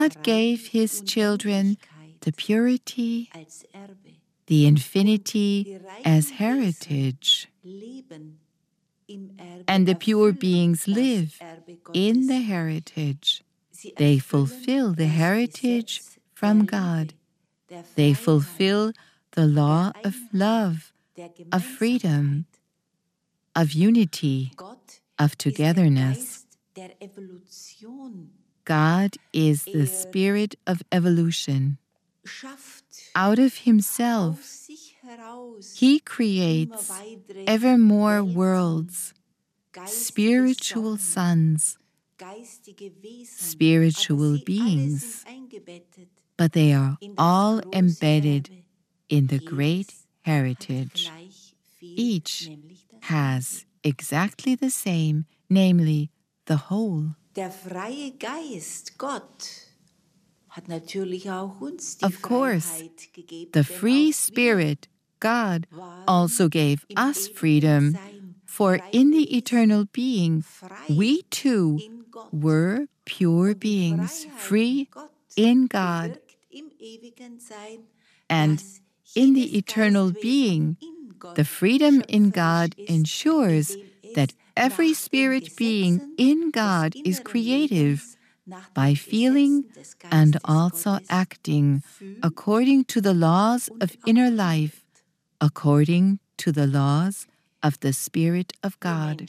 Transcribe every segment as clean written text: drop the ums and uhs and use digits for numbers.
gave his children the purity, the infinity as heritage, and the pure beings live in the heritage. They fulfill the heritage from God. They fulfill the law of love, of freedom, of unity, of togetherness. God is the spirit of evolution. Out of himself, he creates ever more worlds, spiritual sons, spiritual beings, but they are all embedded in the great heritage. Each has exactly the same, namely the whole. Of course, the free spirit, God, also gave us freedom, for in the eternal being, we too were pure beings, free in God. And in the eternal being, the freedom in God ensures that every spirit being in God is creative by feeling and also acting according to the laws of inner life, according to the laws of the Spirit of God.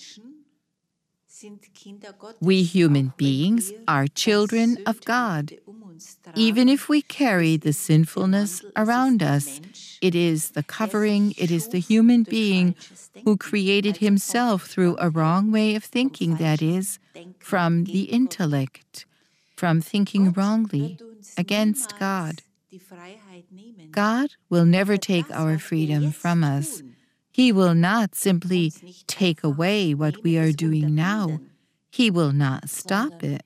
We human beings are children of God. Even if we carry the sinfulness around us, it is the covering, it is the human being who created himself through a wrong way of thinking, that is, from the intellect, from thinking wrongly against God. God will never take our freedom from us. He will not simply take away what we are doing now. He will not stop it.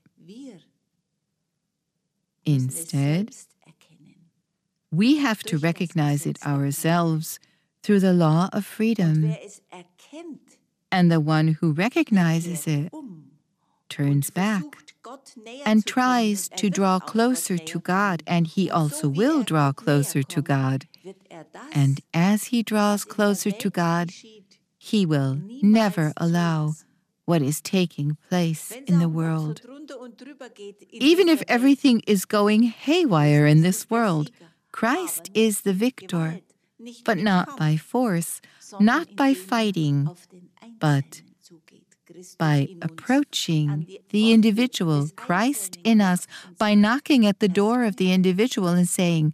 Instead, we have to recognize it ourselves through the law of freedom. And the one who recognizes it turns back and tries to draw closer to God, and he also will draw closer to God. And as he draws closer to God, he will never allow what is taking place in the world. Even if everything is going haywire in this world, Christ is the victor, but not by force, not by fighting, but by approaching the individual, Christ in us, by knocking at the door of the individual and saying,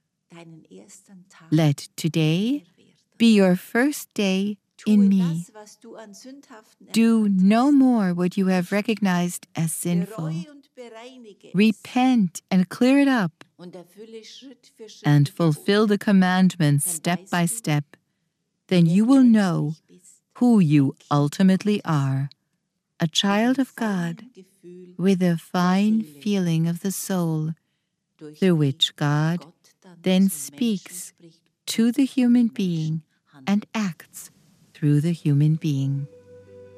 "Let today be your first day in me. Do no more what you have recognized as sinful. Repent and clear it up, and fulfill the commandments step by step. Then you will know who you ultimately are, a child of God with a fine feeling of the soul, through which God then speaks to the human being and acts through the human being."